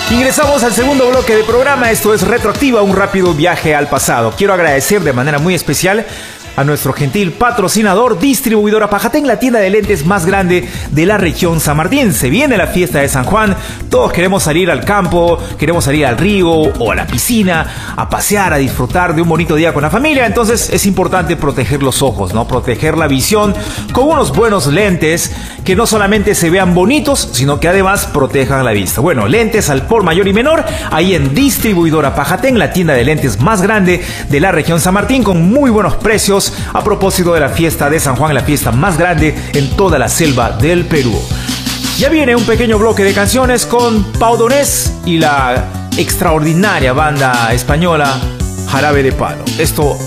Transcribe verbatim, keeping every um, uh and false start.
Ingresamos al segundo bloque de programa. Esto es Retroactiva, un rápido viaje al pasado. Quiero agradecer de manera muy especial a nuestro gentil patrocinador, Distribuidora Pajatén, la tienda de lentes más grande de la región San Martín. Se viene la fiesta de San Juan, todos queremos salir al campo, queremos salir al río o a la piscina, a pasear, a disfrutar de un bonito día con la familia. Entonces es importante proteger los ojos, ¿no? Proteger la visión con unos buenos lentes que no solamente se vean bonitos, sino que además protejan la vista. Bueno, lentes al por mayor y menor, ahí en Distribuidora Pajatén, la tienda de lentes más grande de la región San Martín, con muy buenos precios a propósito de la fiesta de San Juan, la fiesta más grande en toda la selva del Perú. Ya viene un pequeño bloque de canciones con Pau Donés y la extraordinaria banda española Jarabe de Palo. Esto